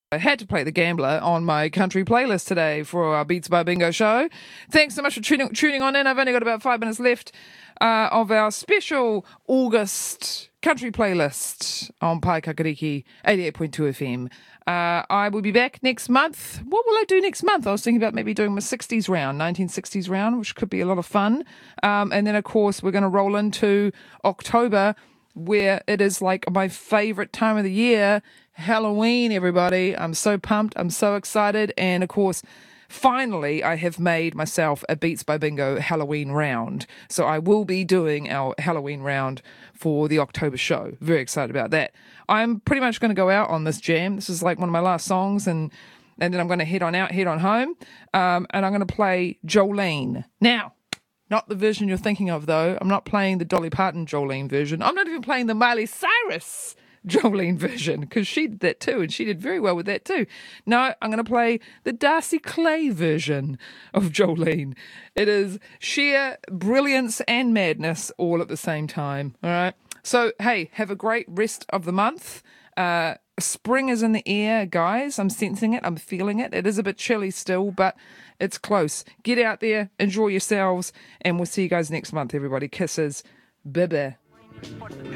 I had to play The Gambler on my country playlist today for our Beats by Bingo show. Thanks so much for tuning on in. I've only got about 5 minutes left of our special August country playlist on Pai Kakariki 88.2 FM. I will be back next month. What will I do next month? I was thinking about maybe doing my 60s round, 1960s round, which could be a lot of fun. And then, of course, we're going to roll into October, where it is like my favorite time of the year, Halloween, everybody. I'm so pumped. I'm so excited. And of course, finally, I have made myself a Beats by Bingo Halloween round. So I will be doing our Halloween round for the October show. Very excited about that. I'm pretty much going to go out on this jam. This is like one of my last songs, and then I'm going to head on home, and I'm going to play Jolene. Now, not the version you're thinking of, though. I'm not playing the Dolly Parton Jolene version. I'm not even playing the Miley Cyrus Jolene version, because she did that too, and she did very well with that too. No, I'm going to play the Darcy Clay version of Jolene. It is sheer brilliance and madness all at the same time. All right. So, hey, have a great rest of the month. Spring is in the air, guys. I'm sensing it. I'm feeling it. It is a bit chilly still, but it's close. Get out there, enjoy yourselves, and we'll see you guys next month, everybody. Kisses. Bye-bye.